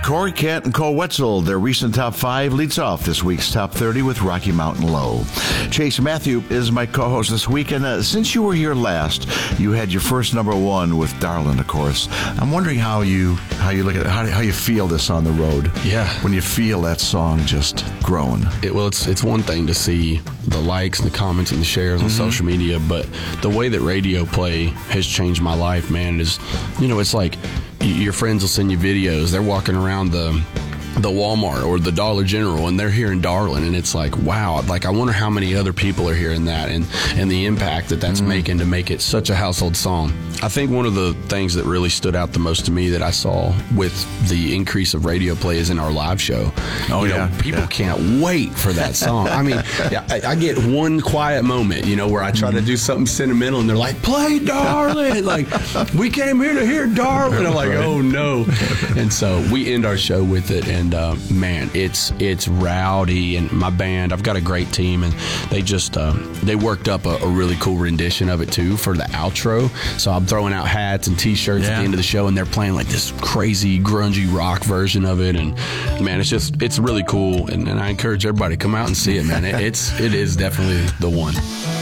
Corey Kent and Cole Wetzel, their recent Top 5 leads off this week's Top 30 with Rocky Mountain Low. Chase Matthew is my co-host this week, and since you were here last, you had your first number one with Darlin', of course. I'm wondering how you look at it, how you feel this on the road. Yeah. When you feel that song just growing. It's one thing to see the likes and the comments and the shares on social media, but the way that radio play has changed my life, man, is, it's like your friends will send you videos. They're walking around the Walmart or the Dollar General and they're hearing Darlin', and it's like, wow, like I wonder how many other people are hearing that and the impact that's making to make it such a household song. I think one of the things that really stood out the most to me that I saw with the increase of radio play is in our live show. People can't wait for that song. I mean, I get one quiet moment, where I try to do something sentimental and they're like, play Darlin', like, we came here to hear Darlin'. I'm like, oh no. And so we end our show with it, and man, it's rowdy. And my band, I've got a great team, and they just they worked up a really cool rendition of it too for the outro. So I'm throwing out hats and t-shirts at the end of the show, and they're playing like this crazy grungy rock version of it, and man, it's really cool, and I encourage everybody to come out and see it, man. It is definitely the one.